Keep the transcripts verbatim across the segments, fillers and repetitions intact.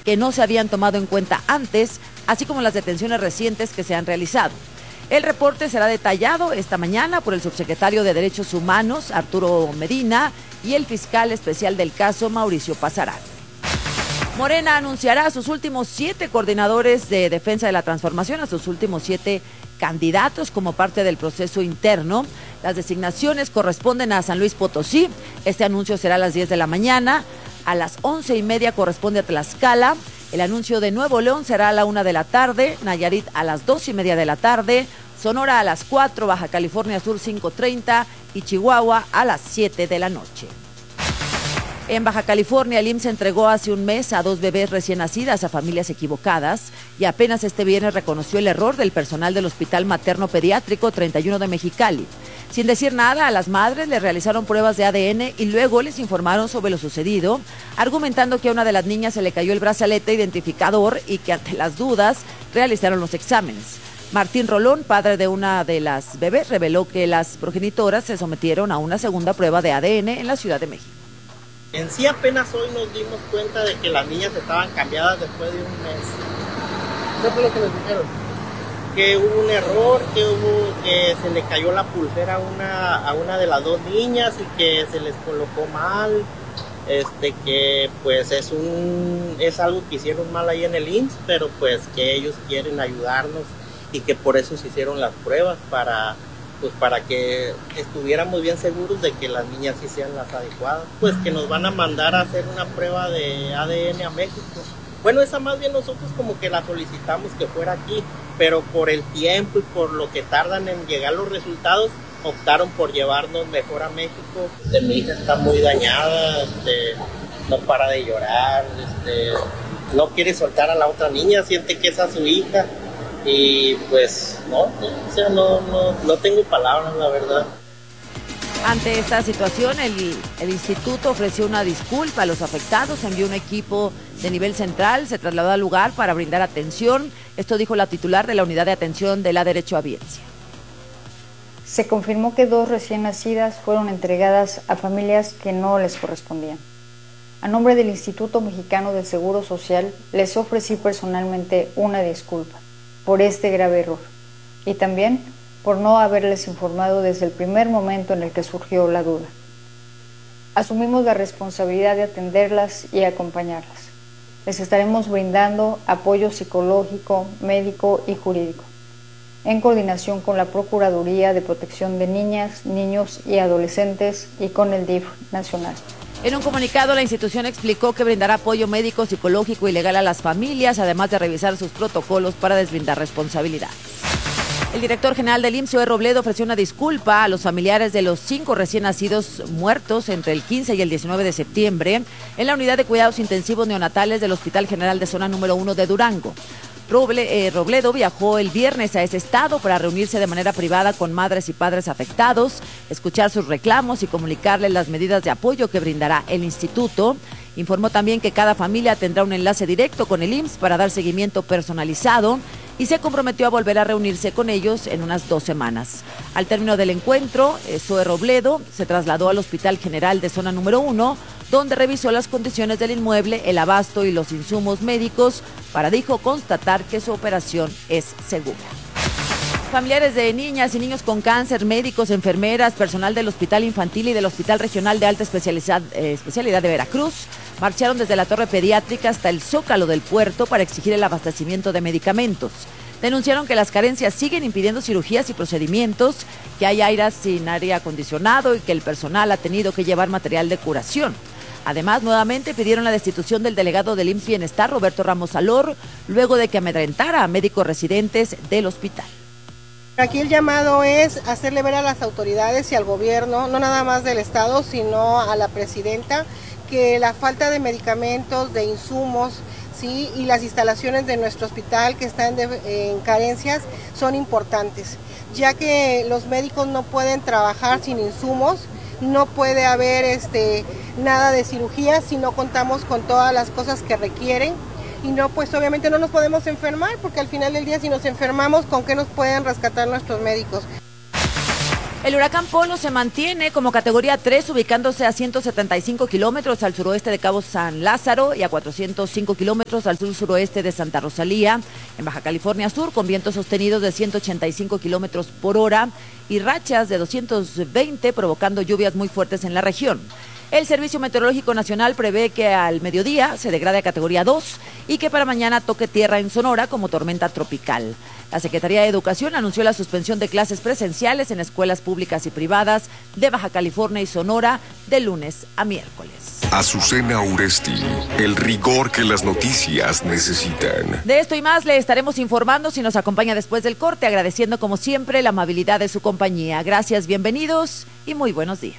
que no se habían tomado en cuenta antes, así como las detenciones recientes que se han realizado. El reporte será detallado esta mañana por el subsecretario de Derechos Humanos, Arturo Medina, y el fiscal especial del caso, Mauricio Pasarán. Morena anunciará a sus últimos siete coordinadores de defensa de la transformación, a sus últimos siete candidatos como parte del proceso interno. Las designaciones corresponden a San Luis Potosí. Este anuncio será a las diez de la mañana. A las once y media corresponde a Tlaxcala. El anuncio de Nuevo León será a la una de la tarde, Nayarit a las dos y media de la tarde, Sonora a las cuatro, Baja California Sur cinco treinta y Chihuahua a las siete de la noche. En Baja California, el I M S S entregó hace un mes a dos bebés recién nacidas a familias equivocadas y apenas este viernes reconoció el error del personal del Hospital Materno Pediátrico treinta y uno de Mexicali. Sin decir nada, a las madres les realizaron pruebas de A D N y luego les informaron sobre lo sucedido, argumentando que a una de las niñas se le cayó el brazalete identificador y que ante las dudas realizaron los exámenes. Martín Rolón, padre de una de las bebés, reveló que las progenitoras se sometieron a una segunda prueba de A D N en la Ciudad de México. En sí apenas hoy nos dimos cuenta de que las niñas estaban cambiadas después de un mes. ¿Qué fue lo que les dijeron? Que hubo un error, que hubo que se le cayó la pulsera a una, a una de las dos niñas y que se les colocó mal, este que pues es un es algo que hicieron mal ahí en el I M S S, pero pues que ellos quieren ayudarnos y que por eso se hicieron las pruebas para pues para que estuviéramos bien seguros de que las niñas sí sean las adecuadas, pues que nos van a mandar a hacer una prueba de A D N a México. Bueno, esa más bien nosotros como que la solicitamos que fuera aquí, pero por el tiempo y por lo que tardan en llegar los resultados, optaron por llevarnos mejor a México. Este, mi hija está muy dañada, este, no para de llorar, este, no quiere soltar a la otra niña, siente que esa es su hija. Y pues no, no, o sea, no, no, no tengo palabras, la verdad. Ante esta situación, el, el instituto ofreció una disculpa a los afectados, envió un equipo de nivel central, se trasladó al lugar para brindar atención. Esto dijo la titular de la Unidad de Atención de la Derecho a Audiencia. Se confirmó que dos recién nacidas fueron entregadas a familias que no les correspondían. A nombre del Instituto Mexicano del Seguro Social, les ofrecí personalmente una disculpa por este grave error y también por no haberles informado desde el primer momento en el que surgió la duda. Asumimos la responsabilidad de atenderlas y acompañarlas. Les estaremos brindando apoyo psicológico, médico y jurídico, en coordinación con la Procuraduría de Protección de Niñas, Niños y Adolescentes y con el D I F nacional. En un comunicado, la institución explicó que brindará apoyo médico, psicológico y legal a las familias, además de revisar sus protocolos para deslindar responsabilidades. El director general del I M S S, Zoe Robledo, ofreció una disculpa a los familiares de los cinco recién nacidos muertos entre el quince y el diecinueve de septiembre en la unidad de cuidados intensivos neonatales del Hospital General de Zona número uno de Durango. Roble, eh, Robledo viajó el viernes a ese estado para reunirse de manera privada con madres y padres afectados, escuchar sus reclamos y comunicarles las medidas de apoyo que brindará el instituto. Informó también que cada familia tendrá un enlace directo con el I M S S para dar seguimiento personalizado y se comprometió a volver a reunirse con ellos en unas dos semanas. Al término del encuentro, Zoe Robledo se trasladó al Hospital General de Zona número uno, donde revisó las condiciones del inmueble, el abasto y los insumos médicos para, dijo, constatar que su operación es segura. Familiares de niñas y niños con cáncer, médicos, enfermeras, personal del Hospital Infantil y del Hospital Regional de Alta Especialidad, eh, Especialidad de Veracruz marcharon desde la Torre Pediátrica hasta el Zócalo del puerto para exigir el abastecimiento de medicamentos. Denunciaron que las carencias siguen impidiendo cirugías y procedimientos, que hay airas sin aire acondicionado y que el personal ha tenido que llevar material de curación. Además, nuevamente pidieron la destitución del delegado del I M S S Bienestar, Roberto Ramos Alor, luego de que amedrentara a médicos residentes del hospital. Aquí el llamado es hacerle ver a las autoridades y al gobierno, no nada más del estado, sino a la presidenta, que la falta de medicamentos, de insumos, sí, y las instalaciones de nuestro hospital que están de, en carencias son importantes, ya que los médicos no pueden trabajar sin insumos, no puede haber este, nada de cirugía si no contamos con todas las cosas que requieren. Y no, pues obviamente no nos podemos enfermar, porque al final del día si nos enfermamos, ¿con qué nos pueden rescatar nuestros médicos? El huracán Polo se mantiene como categoría tres, ubicándose a ciento setenta y cinco kilómetros al suroeste de Cabo San Lázaro y a cuatrocientos cinco kilómetros al sur-suroeste de Santa Rosalía, en Baja California Sur, con vientos sostenidos de ciento ochenta y cinco kilómetros por hora y rachas de doscientos veinte, provocando lluvias muy fuertes en la región. El Servicio Meteorológico Nacional prevé que al mediodía se degrade a categoría dos y que para mañana toque tierra en Sonora como tormenta tropical. La Secretaría de Educación anunció la suspensión de clases presenciales en escuelas públicas y privadas de Baja California y Sonora de lunes a miércoles. Azucena Uresti, el rigor que las noticias necesitan. De esto y más le estaremos informando si nos acompaña después del corte, agradeciendo como siempre la amabilidad de su compañía. Gracias, bienvenidos y muy buenos días.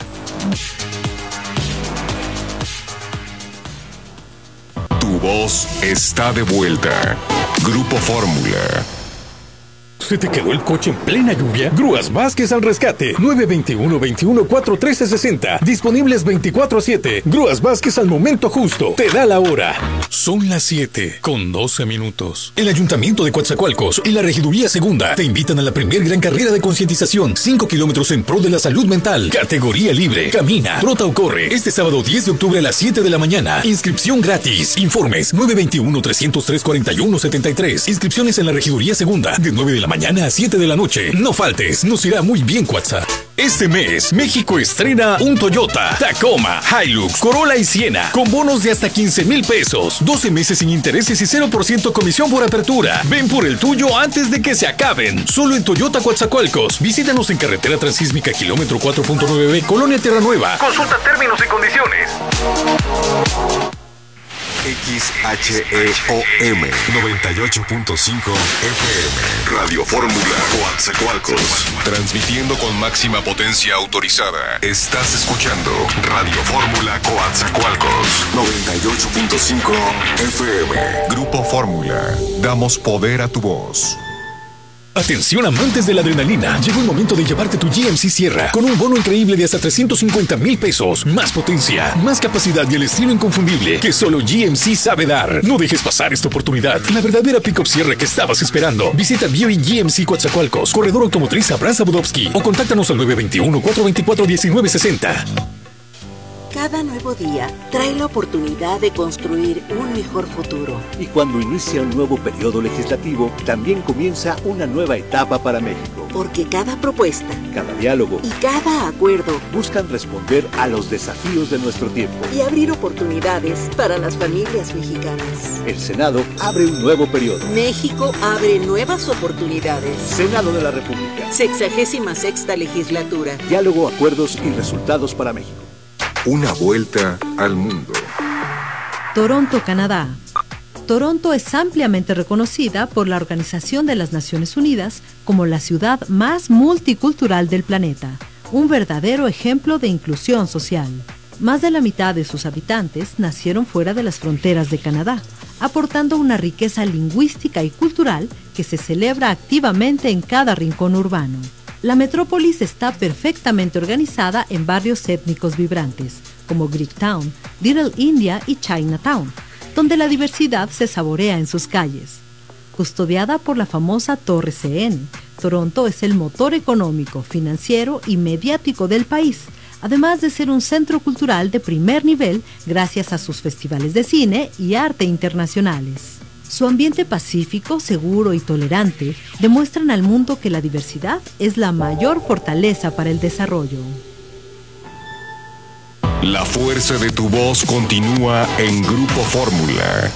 Tu voz está de vuelta. Grupo Fórmula. ¿Se te quedó el coche en plena lluvia? Grúas Vázquez al rescate. nueve dos uno, veintiuno, cuatro, trece, sesenta. Disponibles veinticuatro siete. Grúas Vázquez al momento justo. Te da la hora. Son las siete con doce minutos. El Ayuntamiento de Coatzacoalcos y la Regiduría Segunda te invitan a la primer gran carrera de concientización. cinco kilómetros en pro de la salud mental. Categoría libre. Camina, trota o corre. Este sábado diez de octubre a las siete de la mañana. Inscripción gratis. Informes nueve dos uno, trescientos tres, cuarenta y uno, setenta y tres. Inscripciones en la Regiduría Segunda de nueve de la mañana. Mañana a siete de la noche. No faltes, nos irá muy bien, WhatsApp. Este mes, México estrena un Toyota, Tacoma, Hilux, Corolla y Siena, con bonos de hasta quince mil pesos, doce meses sin intereses y cero por ciento comisión por apertura. Ven por el tuyo antes de que se acaben. Solo en Toyota Coatzacoalcos. Visítanos en carretera transísmica, kilómetro cuatro punto nueve B, Colonia Tierra Nueva. Consulta términos y condiciones. X H E O M noventa y ocho punto cinco F M Radio Fórmula Coatzacoalcos, transmitiendo con máxima potencia autorizada. Estás escuchando Radio Fórmula Coatzacoalcos noventa y ocho punto cinco F M. Grupo Fórmula, damos poder a tu voz. Atención amantes de la adrenalina, llegó el momento de llevarte tu G M C Sierra con un bono increíble de hasta trescientos cincuenta mil pesos, más potencia, más capacidad y el estilo inconfundible que solo G M C sabe dar. No dejes pasar esta oportunidad, la verdadera pick-up Sierra que estabas esperando. Visita Viewing G M C Coatzacoalcos, Corredor Automotriz Abraham Budowski o contáctanos al nueve dos uno, cuatro dos cuatro, uno nueve seis cero. Cada nuevo día trae la oportunidad de construir un mejor futuro. Y cuando inicia un nuevo periodo legislativo, también comienza una nueva etapa para México. Porque cada propuesta, cada diálogo y cada acuerdo buscan responder a los desafíos de nuestro tiempo y abrir oportunidades para las familias mexicanas. El Senado abre un nuevo periodo. México abre nuevas oportunidades. Senado de la República. Sexagésima sexta legislatura. Diálogo, acuerdos y resultados para México. Una vuelta al mundo. Toronto, Canadá. Toronto es ampliamente reconocida por la Organización de las Naciones Unidas como la ciudad más multicultural del planeta, un verdadero ejemplo de inclusión social. Más de la mitad de sus habitantes nacieron fuera de las fronteras de Canadá, aportando una riqueza lingüística y cultural que se celebra activamente en cada rincón urbano. La metrópolis está perfectamente organizada en barrios étnicos vibrantes, como Greektown, Little India y Chinatown, donde la diversidad se saborea en sus calles. Custodiada por la famosa Torre C N, Toronto es el motor económico, financiero y mediático del país, además de ser un centro cultural de primer nivel gracias a sus festivales de cine y arte internacionales. Su ambiente pacífico, seguro y tolerante demuestran al mundo que la diversidad es la mayor fortaleza para el desarrollo. La fuerza de tu voz continúa en Grupo Fórmula.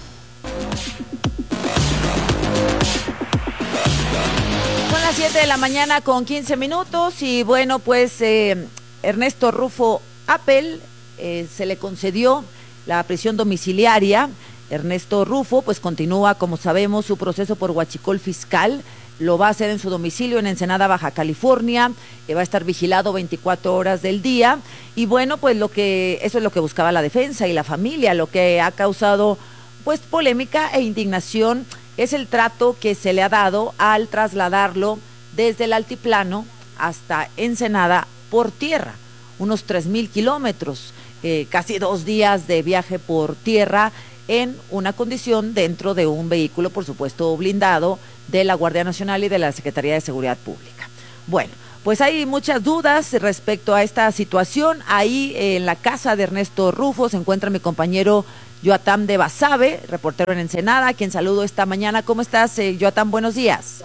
Son las siete de la mañana con quince minutos y bueno, pues eh, Ernesto Rufo Appel eh, se le concedió la prisión domiciliaria. Ernesto Rufo pues continúa, como sabemos, su proceso por huachicol fiscal. Lo va a hacer en su domicilio en Ensenada, Baja California, que va a estar vigilado veinticuatro horas del día. Y bueno, pues lo que eso es lo que buscaba la defensa y la familia. Lo que ha causado pues polémica e indignación es el trato que se le ha dado al trasladarlo desde el altiplano hasta Ensenada por tierra, unos tres mil kilómetros, eh, casi dos días de viaje por tierra, en una condición dentro de un vehículo, por supuesto, blindado de la Guardia Nacional y de la Secretaría de Seguridad Pública. Bueno, pues hay muchas dudas respecto a esta situación. Ahí eh, en la casa de Ernesto Rufo se encuentra mi compañero Yoatam de Basabe, reportero en Ensenada, a quien saludo esta mañana. ¿Cómo estás, eh, Yoatam? Buenos días.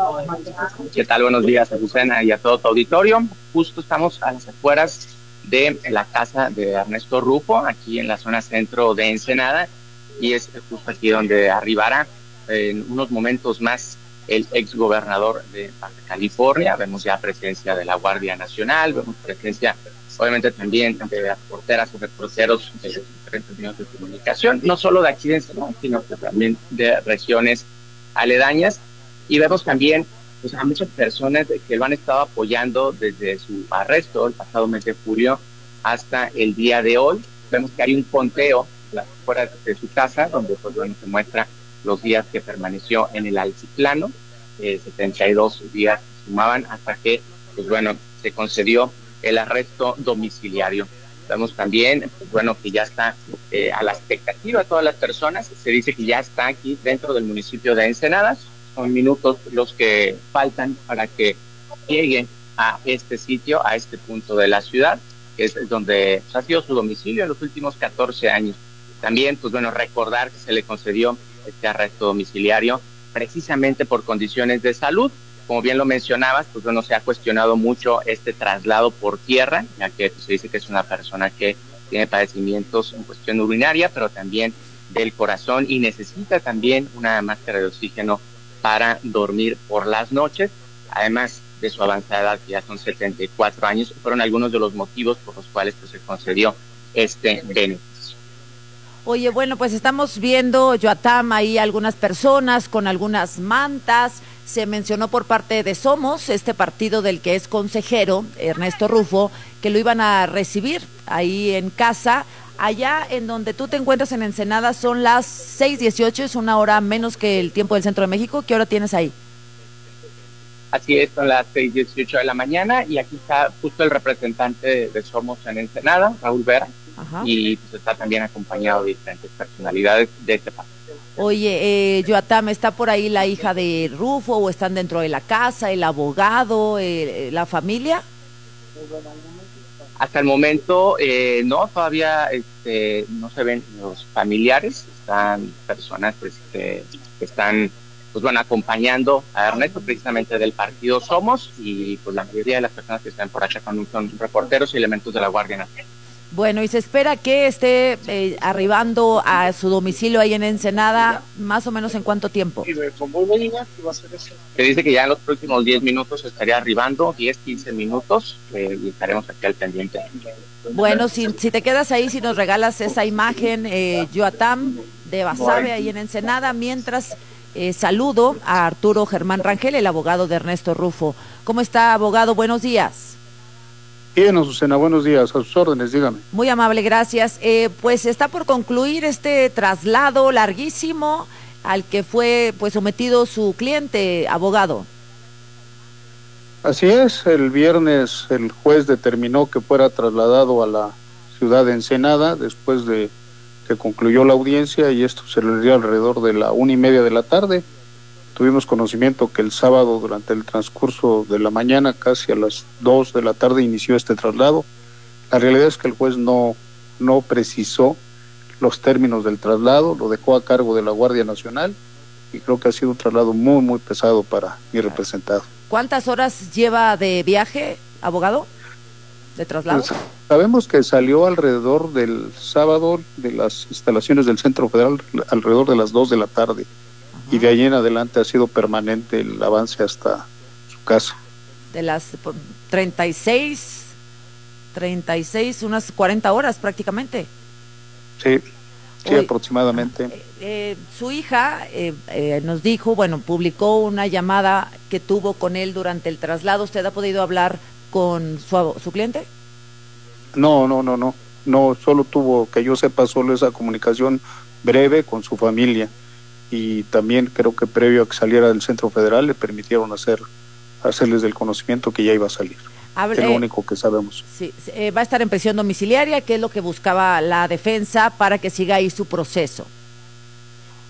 ¿Qué tal? Buenos días, Azucena, y a todo tu auditorio. Justo estamos a las afueras de la casa de Ernesto Rufo, aquí en la zona centro de Ensenada, y es justo aquí donde arribará eh, en unos momentos más el ex gobernador de Baja California. Vemos ya presencia de la Guardia Nacional, vemos presencia obviamente también de reporteras y reporteros de los diferentes medios de comunicación, no solo de aquí de Ensenada, sino que también de regiones aledañas, y vemos también pues, a muchas personas que lo han estado apoyando desde su arresto el pasado mes de julio hasta el día de hoy. Vemos que hay un conteo fuera de su casa, donde pues, bueno, se muestra los días que permaneció en el altiplano, eh, setenta y dos días que sumaban hasta que pues, bueno, se concedió el arresto domiciliario. Vemos también, pues, bueno, que ya está eh, a la expectativa de todas las personas. Se dice que ya está aquí dentro del municipio de Ensenada. Son minutos los que faltan para que llegue a este sitio, a este punto de la ciudad, que es donde pues, ha sido su domicilio en los últimos catorce años. También, pues bueno, recordar que se le concedió este arresto domiciliario precisamente por condiciones de salud. Como bien lo mencionabas, pues bueno, se ha cuestionado mucho este traslado por tierra, ya que pues, se dice que es una persona que tiene padecimientos en cuestión urinaria, pero también del corazón, y necesita también una máscara de oxígeno para dormir por las noches, además de su avanzada edad, que ya son setenta y cuatro años, fueron algunos de los motivos por los cuales pues, se concedió este beneficio. Oye, bueno, pues estamos viendo, Yoatam, ahí algunas personas con algunas mantas. Se mencionó por parte de Somos, este partido del que es consejero, Ernesto Rufo, que lo iban a recibir ahí en casa. Allá en donde tú te encuentras en Ensenada son las seis dieciocho, es una hora menos que el tiempo del centro de México. ¿Qué hora tienes ahí? Así es, son las seis dieciocho de la mañana, y aquí está justo el representante de, de Somos en Ensenada, Raúl Vera. Ajá. Y pues está también acompañado de diferentes personalidades de este país. Oye, eh, Yoatam, ¿está por ahí la hija de Rufo o están dentro de la casa, el abogado, eh, la familia? Hasta el momento eh, no, todavía este, no se ven los familiares, están personas este, que están pues bueno, acompañando a Ernesto precisamente del partido Somos, y pues la mayoría de las personas que están por acá son, son reporteros y elementos de la Guardia Nacional. Bueno, y se espera que esté eh, arribando a su domicilio ahí en Ensenada, más o menos en cuánto tiempo. Se dice que ya en los próximos diez minutos estaría arribando, diez, quince minutos, eh, y estaremos aquí al pendiente. Bueno, si, si te quedas ahí, si nos regalas esa imagen, eh, Yoatam de Basabe ahí en Ensenada, mientras eh, saludo a Arturo Germán Rangel, el abogado de Ernesto Rufo. ¿Cómo está, abogado? Buenos días. Bien, Azucena, buenos días, a sus órdenes, dígame. Muy amable, gracias. Eh, pues está por concluir este traslado larguísimo al que fue pues sometido su cliente, abogado. Así es, el viernes el juez determinó que fuera trasladado a la ciudad de Ensenada después de que concluyó la audiencia, y esto se le dio alrededor de la una y media de la tarde. Tuvimos conocimiento que el sábado, durante el transcurso de la mañana, casi a las dos de la tarde, inició este traslado. La realidad es que el juez no, no precisó los términos del traslado, lo dejó a cargo de la Guardia Nacional, y creo que ha sido un traslado muy, muy pesado para mi representado. ¿Cuántas horas lleva de viaje, abogado, de traslado? Pues, sabemos que salió alrededor del sábado de las instalaciones del Centro Federal, alrededor de las dos de la tarde. Y de ahí en adelante ha sido permanente el avance hasta su casa. De las treinta y seis, unas cuarenta horas prácticamente. Sí, sí, Hoy, aproximadamente. Eh, eh, su hija eh, eh, nos dijo, bueno, publicó una llamada que tuvo con él durante el traslado. ¿Usted ha podido hablar con su, su cliente? No, no, no, no. No, solo tuvo, que yo sepa, solo esa comunicación breve con su familia. Y también creo que previo a que saliera del Centro Federal le permitieron hacer hacerles del conocimiento que ya iba a salir. Hable, es lo único que sabemos. Sí, eh, va a estar en prisión domiciliaria, que es lo que buscaba la defensa para que siga ahí su proceso.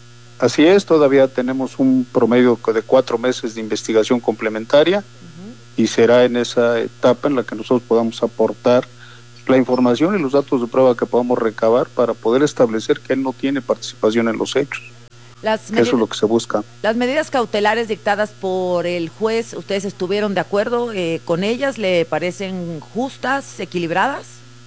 Así es, todavía tenemos un promedio de cuatro meses de investigación complementaria, uh-huh. y será en esa etapa en la que nosotros podamos aportar la información y los datos de prueba que podamos recabar para poder establecer que él no tiene participación en los hechos. Las medidas, eso es lo que se busca. Las medidas cautelares dictadas por el juez, ¿ustedes estuvieron de acuerdo eh, con ellas? ¿Le parecen justas, equilibradas?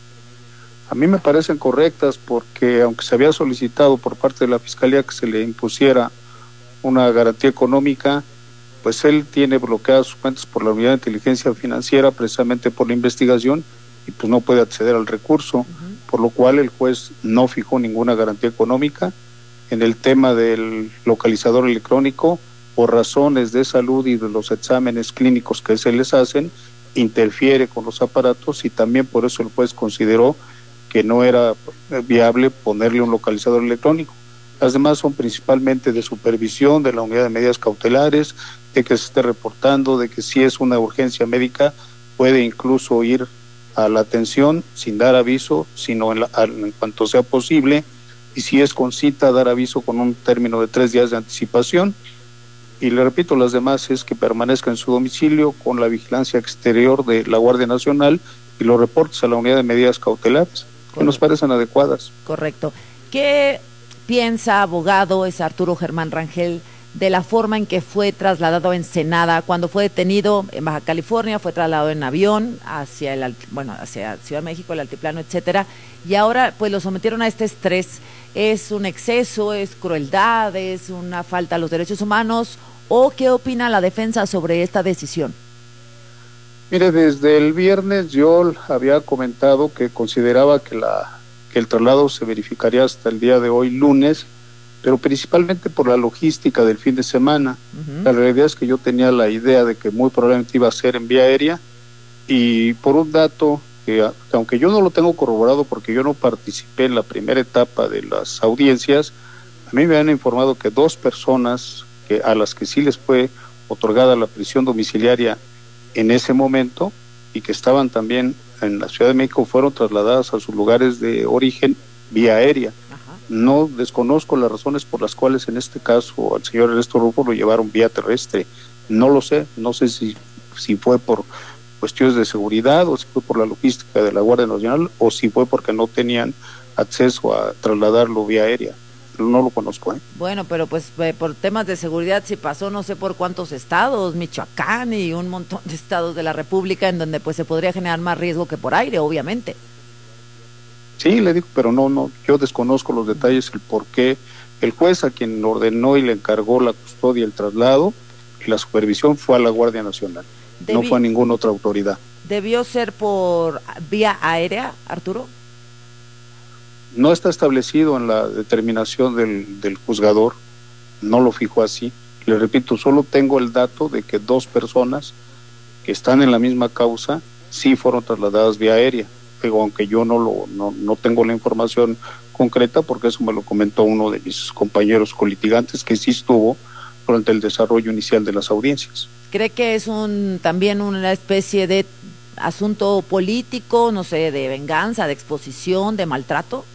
A mí me parecen correctas porque aunque se había solicitado por parte de la Fiscalía que se le impusiera una garantía económica, pues él tiene bloqueadas sus cuentas por la Unidad de Inteligencia Financiera precisamente por la investigación y pues no puede acceder al recurso, uh-huh. por lo cual el juez no fijó ninguna garantía económica. En el tema del localizador electrónico, por razones de salud y de los exámenes clínicos que se les hacen, interfiere con los aparatos y también por eso el juez consideró que no era viable ponerle un localizador electrónico. Las demás son principalmente de supervisión, de la unidad de medidas cautelares, de que se esté reportando, de que si es una urgencia médica puede incluso ir a la atención sin dar aviso, sino en, la, en cuanto sea posible, y si es con cita, dar aviso con un término de tres días de anticipación. Y le repito, las demás es que permanezca en su domicilio con la vigilancia exterior de la Guardia Nacional y los reportes a la unidad de medidas cautelares, Correcto. que nos parecen adecuadas. Correcto. ¿Qué piensa, abogado, es Arturo Germán Rangel, de la forma en que fue trasladado a Ensenada cuando fue detenido en Baja California, fue trasladado en avión hacia el bueno hacia Ciudad de México, el altiplano, etcétera, y ahora pues lo sometieron a este estrés? ¿Es un exceso, es crueldad, es una falta a los derechos humanos, o qué opina la defensa sobre esta decisión? Mire, desde el viernes yo había comentado que consideraba que la que el traslado se verificaría hasta el día de hoy, lunes, pero principalmente por la logística del fin de semana. Uh-huh. La realidad es que yo tenía la idea de que muy probablemente iba a ser en vía aérea, y por un dato que, que aunque yo no lo tengo corroborado porque yo no participé en la primera etapa de las audiencias, a mí me han informado que dos personas que a las que sí les fue otorgada la prisión domiciliaria en ese momento y que estaban también en la Ciudad de México fueron trasladadas a sus lugares de origen vía aérea. No desconozco las razones por las cuales en este caso al señor Ernesto Rufo lo llevaron vía terrestre. No lo sé, no sé si, si fue por cuestiones de seguridad o si fue por la logística de la Guardia Nacional o si fue porque no tenían acceso a trasladarlo vía aérea. No lo conozco. ¿eh? Bueno, pero pues eh, por temas de seguridad sí pasó no sé por cuántos estados, Michoacán y un montón de estados de la República en donde pues se podría generar más riesgo que por aire, obviamente. Sí, le digo, pero no, no, yo desconozco los detalles, el por qué. El juez a quien ordenó y le encargó la custodia y el traslado y la supervisión fue a la Guardia Nacional, Debi- no fue a ninguna otra autoridad. ¿Debió ser por vía aérea, Arturo? No está establecido en la determinación del, del juzgador, no lo fijó así. Le repito, solo tengo el dato de que dos personas que están en la misma causa sí fueron trasladadas vía aérea. Digo, aunque yo no lo no, no tengo la información concreta porque eso me lo comentó uno de mis compañeros colitigantes que sí estuvo durante el desarrollo inicial de las audiencias. ¿Cree que es un también una especie de asunto político, no sé, de venganza, de exposición, de maltrato?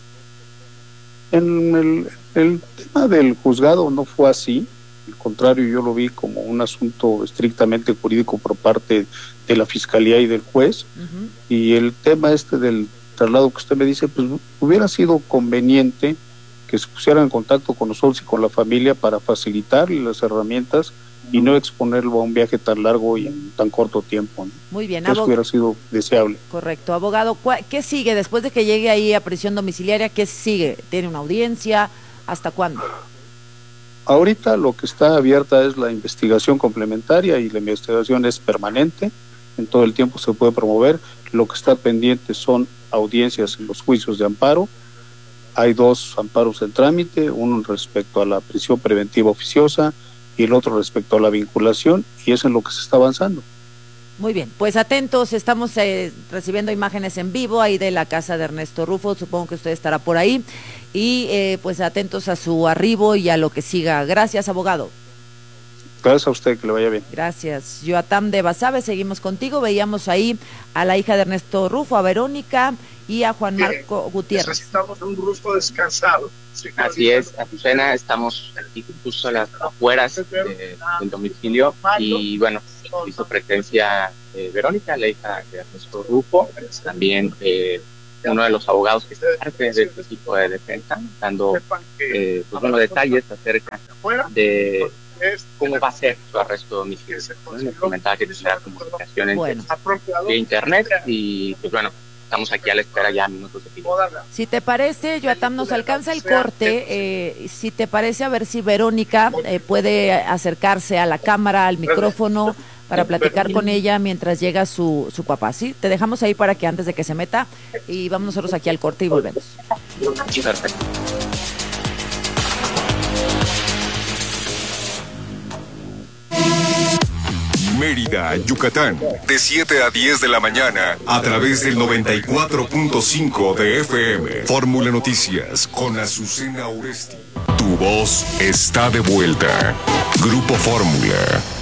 En el, el tema del juzgado no fue así, al contrario, yo lo vi como un asunto estrictamente jurídico por parte de la Fiscalía y del juez. Uh-huh. Y el tema este del traslado que usted me dice, pues hubiera sido conveniente que se pusieran en contacto con nosotros y con la familia para facilitarle las herramientas y no exponerlo a un viaje tan largo y en tan corto tiempo, ¿no? Muy bien, eso abog- hubiera sido deseable. Correcto, abogado, ¿qué sigue después de que llegue ahí a prisión domiciliaria? ¿Qué sigue? ¿Tiene una audiencia? ¿Hasta cuándo? Ahorita lo que está abierta es la investigación complementaria y la investigación es permanente, en todo el tiempo se puede promover. Lo que está pendiente son audiencias en los juicios de amparo. Hay dos amparos en trámite, uno respecto a la prisión preventiva oficiosa y el otro respecto a la vinculación, y es en lo que se está avanzando. Muy bien, pues atentos, estamos eh, recibiendo imágenes en vivo ahí de la casa de Ernesto Rufo, supongo que usted estará por ahí, y eh, pues atentos a su arribo y a lo que siga. Gracias, abogado. Gracias a usted, que le vaya bien. Gracias. Yoatam de Basabe, seguimos contigo. Veíamos ahí a la hija de Ernesto Rufo, a Verónica y a Juan Marco eh, Gutiérrez. Necesitamos un Rufo descansado. Así es, Azucena, estamos aquí justo a las afueras de, del domicilio y bueno, hizo presencia eh, Verónica, la hija de Ernesto Rufo, también eh, uno de los abogados que está parte de este tipo de defensa, dando eh, pues, bueno, detalles acerca de cómo va a ser su arresto domiciliario. Me comentaba que tendrá comunicación bueno. de internet y pues bueno, estamos aquí a la espera ya minutos de tiempo. Si te parece, Yoatam, nos alcanza el corte. Eh, si te parece, a ver si Verónica eh, puede acercarse a la cámara, al micrófono, para platicar con ella mientras llega su, su papá, ¿sí? Te dejamos ahí para que antes de que se meta y vamos nosotros aquí al corte y volvemos. Perfecto. Mérida, Yucatán, de siete a diez de la mañana, a través del noventa y cuatro punto cinco de F M. Fórmula Noticias, con Azucena Oresti. Tu voz está de vuelta. Grupo Fórmula.